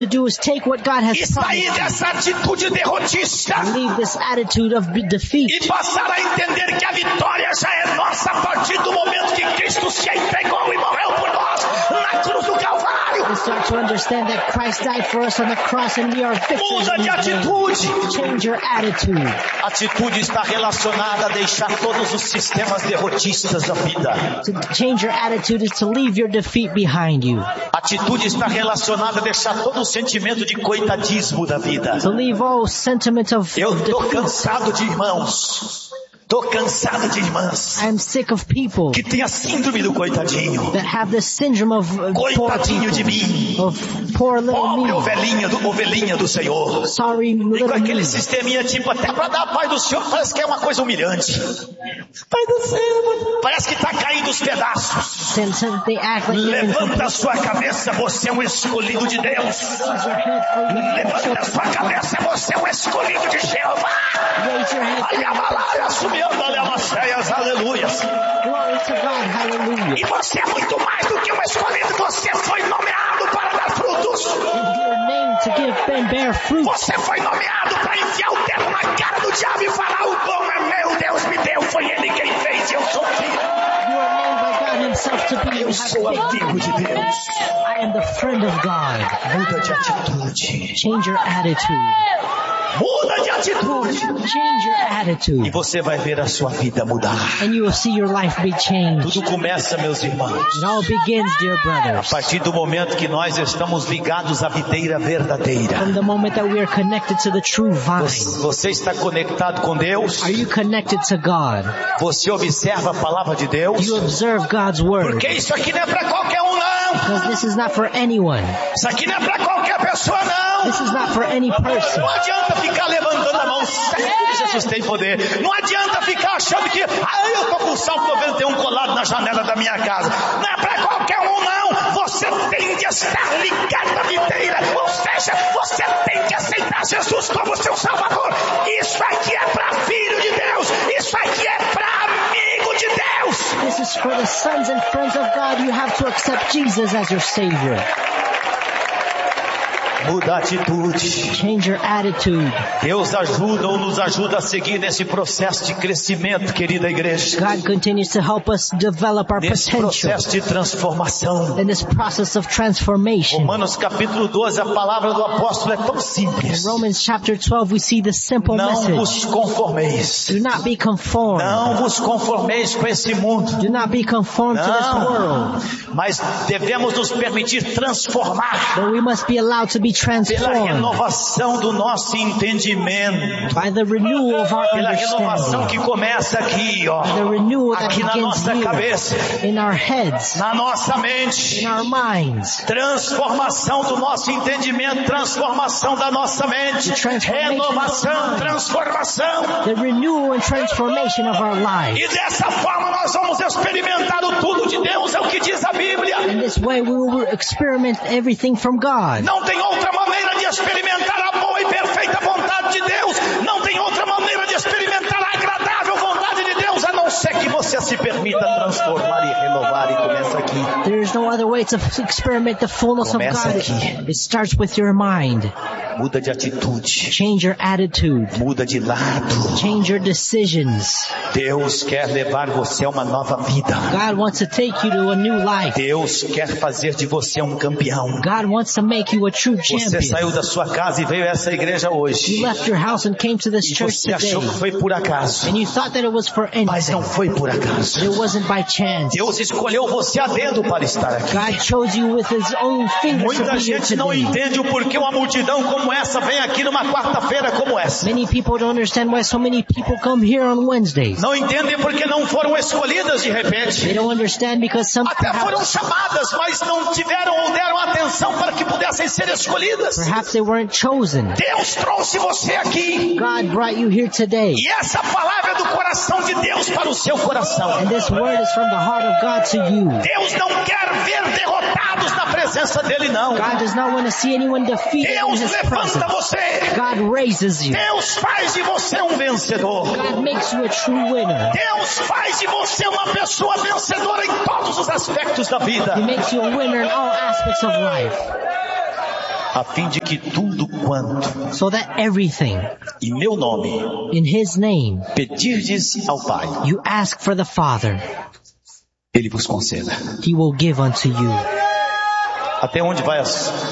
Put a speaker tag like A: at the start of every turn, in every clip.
A: to do is take what God has
B: e sair
A: promised
B: dessa atitude derrotista
A: you, leave this attitude of defeat,
B: e passar a entender que a vitória já é nossa a partir do momento que Cristo se entregou e morreu por nós na cruz do Calvário.
A: and start to understand that Christ died for us on the cross and we are victors.
B: Muda de atitude.
A: Change your attitude.
B: Atitude está relacionada a deixar todos os sistemas derrotistas da vida.
A: To change your attitude is to leave your defeat behind you.
B: Atitude está relacionada a deixar todo o sentimento de coitadismo da vida.
A: To leave all sentiment of
B: Eu tô
A: defeat.
B: cansado de irmãos. Tô cansado de irmãs
A: I am sick of people
B: que tem a síndrome do coitadinho.
A: that have the syndrome of poor
B: Coitadinho de
A: people,
B: mim.
A: of poor little
B: Pobre
A: me.
B: ovelhinha do Senhor.
A: Sorry
B: E com
A: little
B: aquele
A: me.
B: sisteminha tipo, até para dar a paz do Senhor, parece que é uma coisa humilhante. Pai do céu, parece que está caindo os pedaços.
A: Since they act like they're
B: Levanta a sua cabeça, você é um escolhido de Deus. Levanta a sua cabeça, você é um escolhido de Jeová.
A: raise your head.
B: Alha, subindo, alabasteias, aleluias.
A: Glory to God. Hallelujah.
B: E você é muito mais do que um escolhido, você foi nomeado para dar frutos.
A: Your name to give and bear fruit.
B: Você foi nomeado para enfiar o dedo na cara do diabo e falar: o bom é meu, Deus me deu, foi Ele quem fez, eu sou filho.
A: You are named by God Himself to be.
B: Eu sou amigo de Deus.
A: I am the friend of God.
B: Muda de atitude.
A: Change your attitude.
B: Muda de atitude.
A: Change your
B: E
A: attitude.
B: você vai ver a sua vida mudar.
A: And you will see your life be changed.
B: Tudo começa, meus irmãos,
A: It all begins, dear
B: a
A: brothers,
B: partir do momento que nós estamos ligados à videira verdadeira.
A: from the moment that we are connected to the true vine.
B: Você está conectado com Deus?
A: Are you connected to God?
B: Você observa a palavra de Deus?
A: You observe God's word.
B: Porque isso aqui não é para qualquer um, não.
A: Because this is not for anyone.
B: Isso aqui não é para qualquer pessoa, não.
A: This is not for any person.
B: Não adianta ficar levantando a mão. Jesus tem poder. Não adianta ficar achando que eu tô com o Salmo 91 colado na janela da minha casa. Não é para qualquer um, não. Você tem de estar ligado à videira. Ou seja, você tem de aceitar Jesus como seu Salvador. Isso aqui é para filho de Deus. Isso aqui é para amigo de Deus.
A: This is for the sons and friends of God. You have to accept Jesus as your Savior.
B: Muda a atitude.
A: Change your attitude.
B: Deus ajuda ou nos ajuda a seguir nesse processo de crescimento, querida igreja.
A: God continues to help us develop our
B: Nesse
A: potential
B: processo de transformação.
A: in this process of transformation.
B: Romanos capítulo 12, a palavra do apóstolo é tão simples.
A: In Romans chapter 12, we see the simple
B: Não
A: message.
B: vos conformeis.
A: Do not be conformed.
B: Não vos conformeis com esse mundo.
A: Do not be conformed to this
B: Não.
A: world.
B: Mas devemos nos permitir transformar
A: But we must be allowed to be
B: pela
A: transformed
B: renovação do nosso entendimento.
A: by the renewal of our
B: Pela renovação
A: understanding.
B: que começa aqui, ó.
A: The renewal that
B: Aqui na
A: begins
B: nossa
A: here,
B: cabeça,
A: in our heads,
B: na nossa mente.
A: in our minds.
B: Transformação do nosso entendimento, transformação da nossa mente, renovação, transformação.
A: The renewal and transformation of our lives.
B: E dessa forma nós vamos experimentar o tudo de Deus, é o que diz a Bíblia.
A: In this way we will experiment everything from God.
B: Não tem outra maneira de experimentar a boa e perfeita vontade de Deus. Não tem outra maneira de experimentar a agradável vontade de Deus, a não ser que você se permita transformar e renovar, e começa aqui.
A: There is no other way to experiment the fullness of
B: Começa
A: God.
B: aqui.
A: It starts with your mind.
B: Muda de atitude,
A: Change your attitude.
B: muda de lado.
A: Change your decisions.
B: Deus quer levar você a uma nova vida.
A: God wants to take you to a new life.
B: Deus quer fazer de você um campeão.
A: God wants to make you a true
B: Você
A: champion.
B: saiu da sua casa e veio a essa igreja
A: You
B: hoje.
A: left your house and came to this
B: E
A: church
B: você
A: today.
B: achou que foi por acaso.
A: And you thought that it was for
B: Mas
A: anything.
B: não foi por acaso.
A: It wasn't by chance.
B: Deus escolheu você a dedo para estar aqui.
A: God chose you with His own fingers to
B: Muita
A: be here
B: gente não
A: today.
B: entende o porquê uma multidão como essa vem aqui numa quarta-feira como essa.
A: Many people don't understand why so many people come here on Wednesdays.
B: Não entendem porque não foram escolhidas de
A: They
B: repente.
A: don't understand because some
B: Até foram
A: perhaps,
B: chamadas, mas não tiveram ou deram atenção para que pudessem ser escolhidas.
A: perhaps they weren't chosen.
B: Deus trouxe você aqui.
A: God brought you here today.
B: E essa palavra é do coração de Deus para o seu coração.
A: And this word is from the heart of God to you.
B: Deus não quer ver derrotados na presença dele, não.
A: God does not want to see anyone defeated in
B: Deus
A: His
B: levanta
A: presence.
B: você.
A: God raises you.
B: Deus faz de você um vencedor.
A: God makes you a true winner.
B: Deus faz de você uma pessoa vencedora em todos os aspectos da vida.
A: He makes you a winner in all aspects of life.
B: a fim de que tudo quanto
A: so that everything
B: em meu nome
A: in His name
B: pedirdes ao Pai,
A: you ask for the Father,
B: Ele vos conceda.
A: He will give unto you.
B: Até onde vai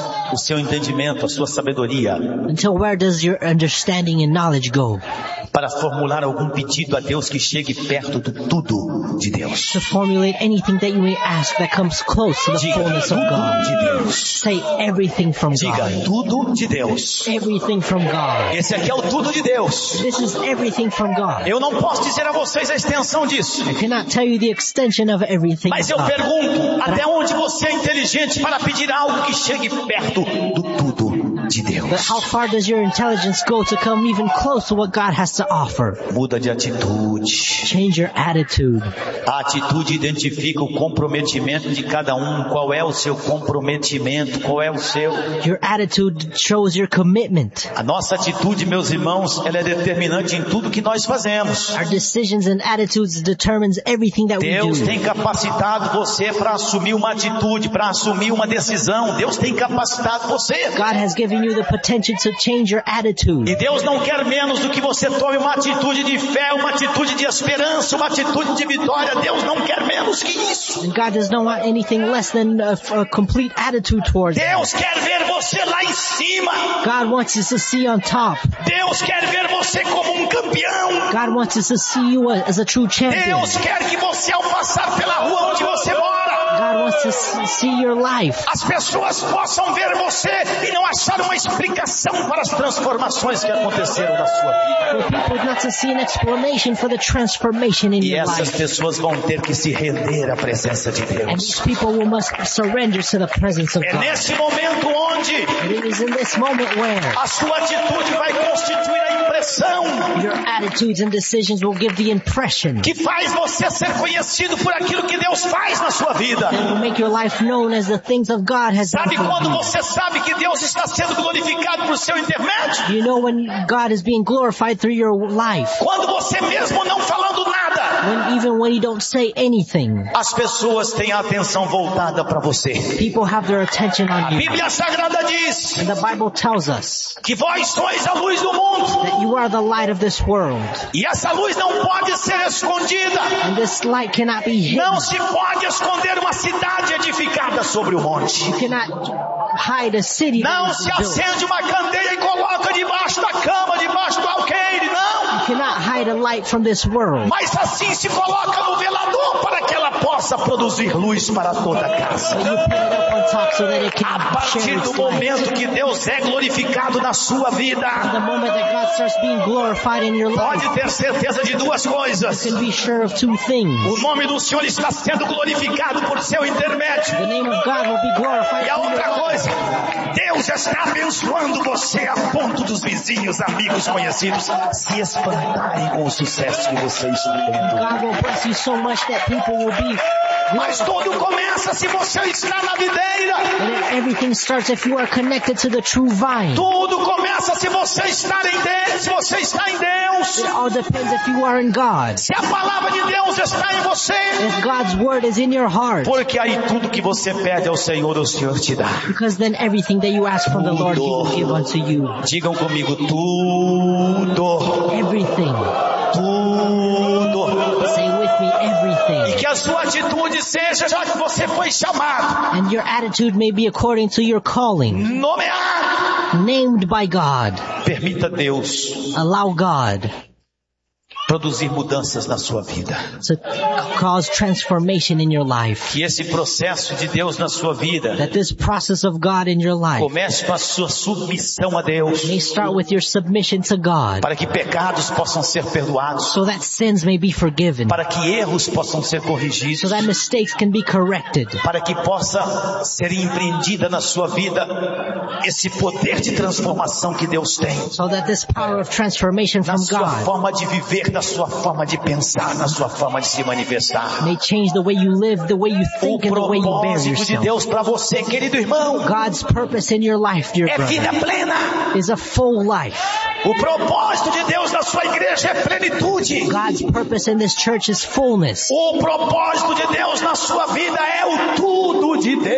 B: o seu entendimento, a sua sabedoria,
A: Until where does your understanding and knowledge go?
B: para formular algum pedido a Deus que chegue perto do tudo de Deus?
A: To formulate anything that you may ask that comes close to the
B: Diga
A: fullness of
B: tudo
A: God.
B: de Deus.
A: Say everything from
B: Diga
A: God.
B: tudo de Deus.
A: Everything from God.
B: Esse aqui é o tudo de Deus.
A: This is everything from God.
B: Eu não posso dizer a vocês a extensão disso,
A: I cannot tell you the extension of everything
B: mas
A: of
B: eu
A: God.
B: pergunto, até onde você é inteligente para pedir algo que chegue perto do tudo de
A: But
B: Deus?
A: how far does your intelligence go to come even close to what God has to offer?
B: Muda de atitude.
A: Change your attitude.
B: A atitude identifica o comprometimento de cada um. Qual é o seu comprometimento? Qual é o seu?
A: Your attitude shows your commitment.
B: A nossa atitude, meus irmãos, ela é determinante em tudo que nós fazemos.
A: Our decisions and attitudes determines everything that we
B: Deus
A: do.
B: tem capacitado você para assumir uma atitude, para assumir uma decisão. Deus tem capacitado você.
A: God has given you the potential to change your attitude.
B: E Deus não quer menos do que você tome uma atitude de fé, uma atitude de esperança, uma atitude de vitória. Deus não quer menos que isso.
A: And God does not want anything less than a complete attitude towards it.
B: Deus quer ver você lá em cima.
A: God wants us to see on top.
B: Deus quer ver você como um campeão.
A: God wants us to see you as a true champion.
B: Deus quer que você, ao passar pela rua onde você mora,
A: God wants to see your life.
B: as pessoas possam ver você e não achar uma explicação para as transformações que aconteceram na sua vida.
A: For people not to see an explanation for the transformation in
B: E
A: your
B: essas
A: life.
B: pessoas vão ter que se render à presença de
A: And
B: Deus.
A: these people must surrender to the presence of
B: É
A: God.
B: nesse momento onde
A: And it is in this moment where
B: a sua atitude vai constituir a impressão
A: your attitudes and decisions will give the impression
B: que faz você ser conhecido por aquilo que Deus faz na sua vida.
A: that will make your life known as the things of God has done
B: Sabe
A: for
B: quando
A: you.
B: você sabe que Deus está sendo glorificado por seu intermédio?
A: You know when God is being glorified through your life.
B: Quando você mesmo não falando nada,
A: Even when you don't say anything,
B: as pessoas têm a atenção voltada para você.
A: people have their attention
B: A
A: on you.
B: Bíblia Sagrada diz
A: And the Bible tells us
B: que vós sois a luz do mundo.
A: that you are the light of this world.
B: E essa luz não pode ser escondida.
A: And this light cannot be hidden.
B: Não se pode esconder uma cidade edificada sobre o monte.
A: You cannot hide a city that
B: Não
A: is
B: se
A: built.
B: acende uma candeia e coloca debaixo da cama, debaixo do alqueire, não.
A: You cannot hide a light from this world.
B: Mas assim se coloca no velador para que ela possa produzir luz para toda a casa.
A: But you put it up on top so that it
B: A
A: can
B: partir
A: share
B: do
A: its light.
B: momento que Deus é glorificado na sua vida,
A: The moment that God starts being glorified in your life,
B: pode ter certeza de duas coisas.
A: you can be sure of two things.
B: O nome do Senhor está sendo glorificado por seu intermédio.
A: The name of God will be glorified
B: E a
A: through your
B: outra
A: life.
B: coisa, Deus está abençoando você a ponto dos vizinhos, amigos, conhecidos se espantarem com o sucesso que você está tendo.
A: God will bless you so much that people will be
B: Mas tudo começa se você está na videira.
A: And everything starts if you are connected to the true vine.
B: Tudo começa se você está em Deus, se você está em Deus.
A: It all depends if you are in God.
B: Se a palavra de Deus está em você.
A: If God's word is in your heart.
B: Porque aí tudo que você pede ao Senhor, o Senhor te dá.
A: Because then everything that you ask from the Lord, He will give unto you.
B: Digam comigo, tudo.
A: Everything.
B: Tudo.
A: Say with me,
B: E
A: everything.
B: que a sua atitude seja, já que você foi chamado,
A: And your attitude may be according to your calling.
B: nomeado.
A: Named by God.
B: Permita Deus
A: Allow God
B: produzir mudanças na sua vida.
A: to cause transformation in your life.
B: Que esse processo de Deus na sua vida
A: That this process of God in your life
B: comece com a sua submissão a Deus,
A: may start with your submission to God.
B: para que pecados possam ser perdoados,
A: So that sins may be forgiven.
B: para que erros possam ser corrigidos,
A: So that mistakes can be corrected.
B: para que possa ser empreendida na sua vida esse poder de transformação que Deus tem,
A: So that this power of transformation
B: na
A: from
B: sua
A: God
B: forma de viver, na sua forma de pensar, na sua forma de se manifestar.
A: may change the way you live, the way you
B: O
A: think, and the way you bear
B: propósito de
A: yourself.
B: Deus para você, querido irmão,
A: God's purpose in your life, dear
B: é vida
A: brother,
B: plena.
A: is a full life.
B: O propósito de Deus na sua igreja é plenitude.
A: God's purpose in this church is fullness.
B: O propósito de Deus na sua vida é o tudo de Deus.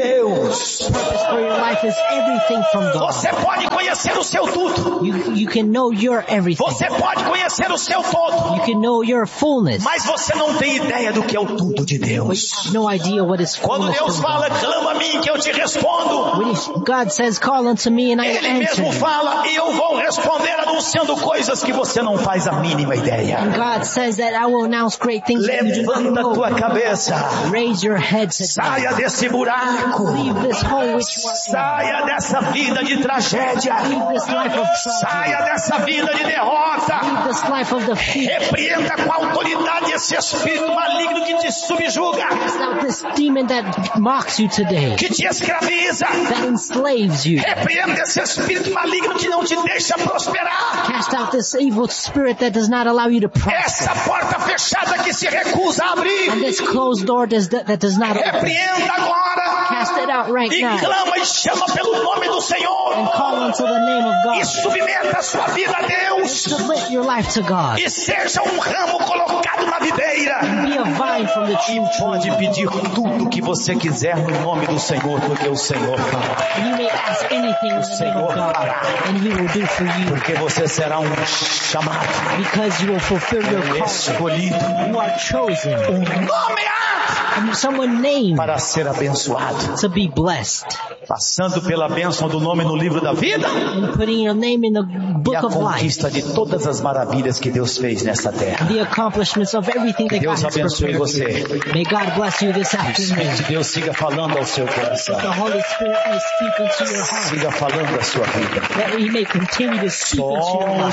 B: Deus.
A: Purpose for your life is everything from God.
B: Você pode conhecer o seu tudo.
A: You can know your everything.
B: Você pode conhecer o seu todo.
A: You can know your fullness.
B: Mas você não tem ideia do que é o tudo de
A: But you
B: Deus.
A: have no idea what is
B: Quando
A: fullness
B: Deus
A: from
B: fala,
A: God.
B: clama a mim que eu te respondo.
A: When God says, call unto me and I
B: Ele
A: answer.
B: mesmo fala, e eu vou responder anunciando coisas que você não faz a mínima ideia.
A: And God says that I will announce great things that you do not
B: Levanta
A: know.
B: tua cabeça.
A: Raise your head today.
B: Saia desse buraco.
A: Leave this hole which you are
B: Saia dessa vida de tragédia.
A: in. Leave this life of tragedy.
B: Saia dessa vida de derrota.
A: Leave this life of defeat.
B: Repreenda com autoridade esse espírito maligno que te subjuga,
A: Cast out this demon that mocks you today,
B: que te escraviza.
A: that enslaves you.
B: Repreenda esse espírito maligno que não te deixa prosperar.
A: Cast out this evil spirit that does not allow you to prosper.
B: Essa porta fechada que se recusa a abrir.
A: And this closed door that does not open.
B: Repreenda agora.
A: Cast it out right
B: E
A: now.
B: clama e chama pelo nome do Senhor.
A: And call unto the name of
B: E
A: God.
B: submeta a sua vida a Deus.
A: Submit your life to God.
B: E seja um ramo colocado na videira.
A: Be a vine from the true tree.
B: Pode pedir tudo que você quiser no nome do Senhor, porque o Senhor fará.
A: And you may ask anything in the name of God, and He will do for you.
B: Porque você será um chamado,
A: Because you will fulfill your call.
B: escolhido,
A: You are chosen.
B: nomeado
A: And someone named
B: para ser abençoado.
A: to be blessed.
B: Passando pela bênção do nome no livro da vida
A: And putting your name in the
B: e
A: book
B: a
A: of life.
B: conquista de todas as maravilhas que Deus fez nessa terra.
A: The accomplishments of everything that God
B: Deus
A: has
B: abençoe
A: prepared.
B: você.
A: May God bless you this
B: O
A: afternoon.
B: Espírito de Deus siga falando ao seu coração.
A: The Holy Spirit may speak into your heart.
B: Siga falando a sua vida.
A: That He may continue to speak into your
B: Só
A: life.